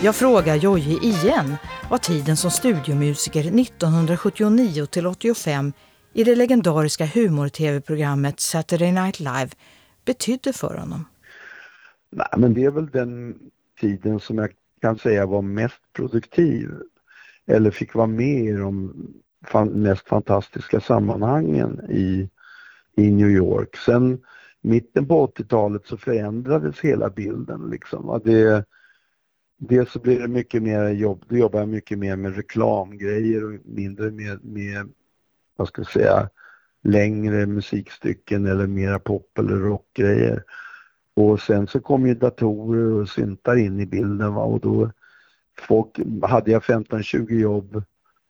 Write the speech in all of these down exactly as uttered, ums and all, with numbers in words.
Jag frågar Jojje igen vad tiden som studiomusiker nittonhundrasjuttionio till åttiofem i det legendariska humor-tv-programmet Saturday Night Live betydde för honom. Nej, men det är väl den tiden som jag kan säga var mest produktiv. Eller fick vara med i de fan, mest fantastiska sammanhangen i, i New York. Sen mitten på åttiotalet så förändrades hela bilden liksom. Det, det så blir det mycket mer jobb. Då jobbar jag mycket mer med reklamgrejer och mindre med, med vad ska jag säga, längre musikstycken eller mera pop eller rockgrejer. Och sen så kom ju datorer och syntar in i bilden, va? Och då folk, hade jag femton tjugo jobb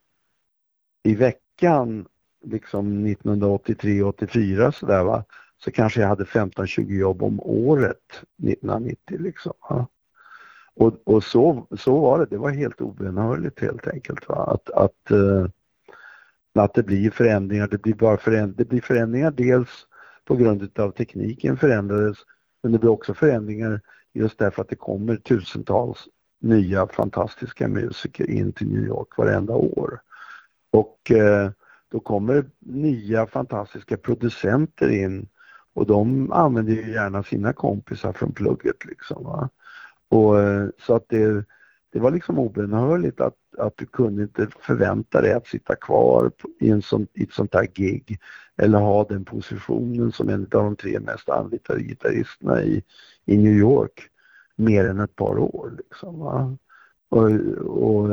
i veckan liksom nittonhundraåttiotre åttiofyra sådär, va, så kanske jag hade femton tjugo jobb om året nittonhundranittio liksom, va? Och, och så, så var det, det var helt obönhörligt helt enkelt, va? Att, att, uh, att det blir förändringar, det blir bara föränd- det blir förändringar dels på grund av tekniken förändrades, men det blir också förändringar just därför att det kommer tusentals nya fantastiska musiker in till New York varenda år. Och eh, då kommer nya fantastiska producenter in och de använder ju gärna sina kompisar från plugget liksom, va? Och eh, så att det, det var liksom obönhörligt att, att du kunde inte förvänta dig att sitta kvar i, en sån, i ett sånt här gig eller ha den positionen som en av de tre mest anlitade gitarristerna i, i New York mer än ett par år liksom, va? Och, och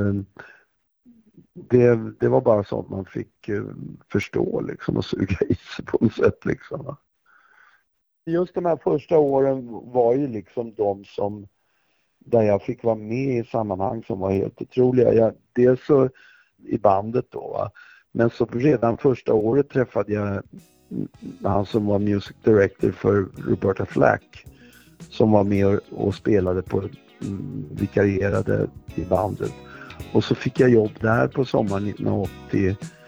det, det var bara så att man fick förstå liksom och suga i sig på något sätt liksom, va? Just de här första åren var ju liksom de som där jag fick vara med i sammanhang som var helt otroliga. Jag, dels så i bandet då, va? Men så redan första året träffade jag han som var music director för Roberta Flack, som var med och, och spelade på, vikarierade i bandet. Och så fick jag jobb där på sommaren nittonhundraåttio